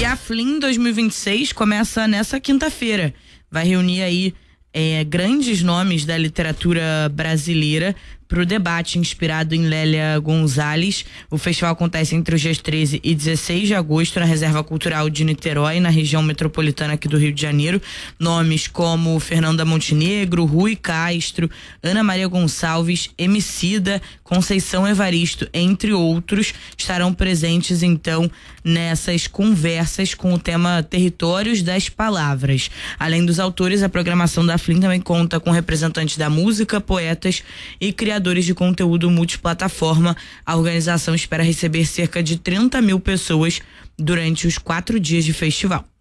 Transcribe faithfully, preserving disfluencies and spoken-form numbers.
a Flim dois mil e vinte e seis começa nessa quinta-feira. Vai reunir aí é, grandes nomes da literatura brasileira para o debate inspirado em Lélia Gonzalez. O festival acontece entre os dias treze e dezesseis de agosto na Reserva Cultural de Niterói, na região metropolitana aqui do Rio de Janeiro. Nomes como Fernanda Montenegro, Rui Castro, Ana Maria Gonçalves, Emicida, Conceição Evaristo, entre outros, estarão presentes então nessas conversas com o tema Territórios das Palavras. Além dos autores, a programação da Flim também conta com representantes da música, poetas e criadores de conteúdo multiplataforma. A organização espera receber cerca de trinta mil pessoas durante os quatro dias de festival.